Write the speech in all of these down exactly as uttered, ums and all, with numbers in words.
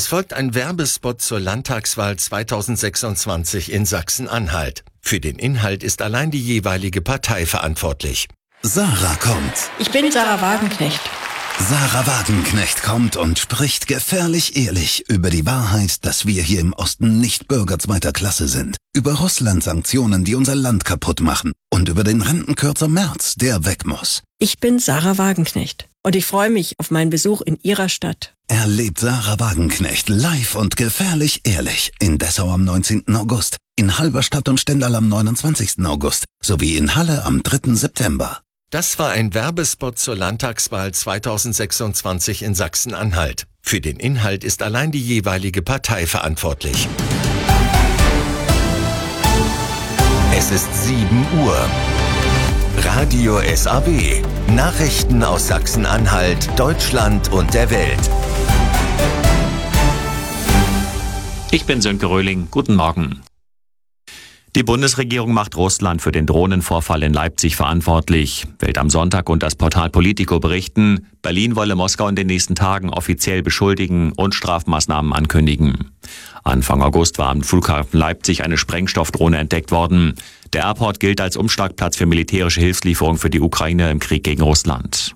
Es folgt ein Werbespot zur Landtagswahl zweitausendsechsundzwanzig in Sachsen-Anhalt. Für den Inhalt ist allein die jeweilige Partei verantwortlich. Sarah kommt. Ich bin Sarah Wagenknecht. Sarah Wagenknecht kommt und spricht gefährlich ehrlich über die Wahrheit, dass wir hier im Osten nicht Bürger zweiter Klasse sind. Über Russland-Sanktionen, die unser Land kaputt machen. Und über den Rentenkürzer Merz, der weg muss. Ich bin Sarah Wagenknecht und ich freue mich auf meinen Besuch in Ihrer Stadt. Erlebt Sarah Wagenknecht live und gefährlich ehrlich in Dessau am neunzehnten August, in Halberstadt und Stendal am neunundzwanzigsten August sowie in Halle am dritten September. Das war ein Werbespot zur Landtagswahl zweitausendsechsundzwanzig in Sachsen-Anhalt. Für den Inhalt ist allein die jeweilige Partei verantwortlich. Es ist sieben Uhr. Radio S A W. Nachrichten aus Sachsen-Anhalt, Deutschland und der Welt. Ich bin Sönke Röhling. Guten Morgen. Die Bundesregierung macht Russland für den Drohnenvorfall in Leipzig verantwortlich. Welt am Sonntag und das Portal Politico berichten, Berlin wolle Moskau in den nächsten Tagen offiziell beschuldigen und Strafmaßnahmen ankündigen. Anfang August war am Flughafen Leipzig eine Sprengstoffdrohne entdeckt worden. Der Airport gilt als Umschlagplatz für militärische Hilfslieferungen für die Ukraine im Krieg gegen Russland.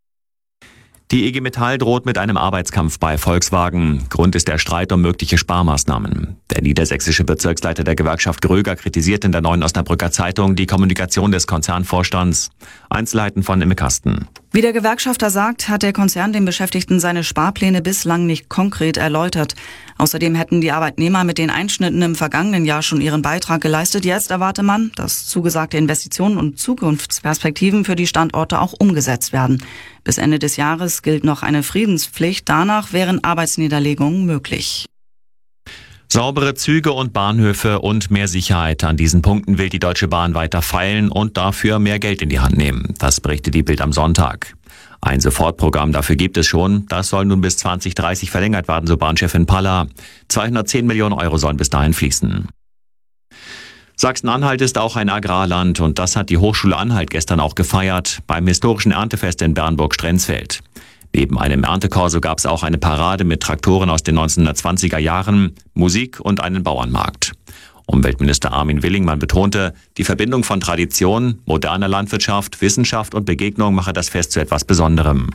Die I G Metall droht mit einem Arbeitskampf bei Volkswagen. Grund ist der Streit um mögliche Sparmaßnahmen. Der niedersächsische Bezirksleiter der Gewerkschaft Gröger kritisiert in der Neuen Osnabrücker Zeitung die Kommunikation des Konzernvorstands. Einzelheiten von Imme Kasten. Wie der Gewerkschafter sagt, hat der Konzern den Beschäftigten seine Sparpläne bislang nicht konkret erläutert. Außerdem hätten die Arbeitnehmer mit den Einschnitten im vergangenen Jahr schon ihren Beitrag geleistet. Jetzt erwarte man, dass zugesagte Investitionen und Zukunftsperspektiven für die Standorte auch umgesetzt werden. Bis Ende des Jahres gilt noch eine Friedenspflicht. Danach wären Arbeitsniederlegungen möglich. Saubere Züge und Bahnhöfe und mehr Sicherheit. An diesen Punkten will die Deutsche Bahn weiter feilen und dafür mehr Geld in die Hand nehmen. Das berichtet die Bild am Sonntag. Ein Sofortprogramm dafür gibt es schon. Das soll nun bis zwanzig dreißig verlängert werden, so Bahnchefin Paller. zweihundertzehn Millionen Euro sollen bis dahin fließen. Sachsen-Anhalt ist auch ein Agrarland und das hat die Hochschule Anhalt gestern auch gefeiert beim historischen Erntefest in Bernburg-Strenzfeld. Neben einem Erntekorso gab es auch eine Parade mit Traktoren aus den neunzehnhundertzwanziger Jahren, Musik und einen Bauernmarkt. Umweltminister Armin Willingmann betonte, die Verbindung von Tradition, moderner Landwirtschaft, Wissenschaft und Begegnung mache das Fest zu etwas Besonderem.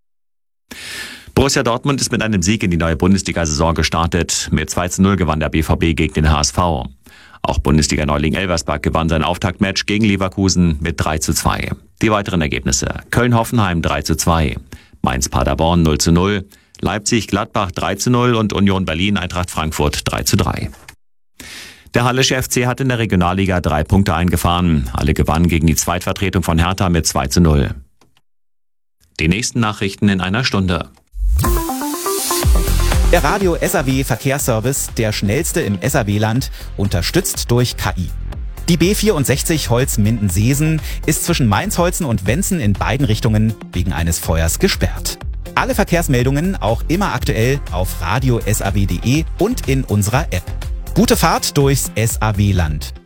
Borussia Dortmund ist mit einem Sieg in die neue Bundesliga-Saison gestartet. Mit zwei zu null gewann der B V B gegen den H S V. Auch Bundesliga-Neuling Elversberg gewann sein Auftaktmatch gegen Leverkusen mit drei zu zwei. Die weiteren Ergebnisse: Köln-Hoffenheim drei zu zwei. Mainz-Paderborn null zu null, Leipzig-Gladbach drei zu null und Union Berlin-Eintracht Frankfurt drei zu drei. Der Hallische F C hat in der Regionalliga drei Punkte eingefahren. Alle gewannen gegen die Zweitvertretung von Hertha mit zwei zu null. Die nächsten Nachrichten in einer Stunde. Der Radio S A W Verkehrsservice, der schnellste im S A W-Land, unterstützt durch K I. Die B vierundsechzig Holz-Minden-Seesen ist zwischen Mainz-Holzen und Wenzen in beiden Richtungen wegen eines Feuers gesperrt. Alle Verkehrsmeldungen auch immer aktuell auf radio punkt s a w punkt d e und in unserer App. Gute Fahrt durchs S A W-Land.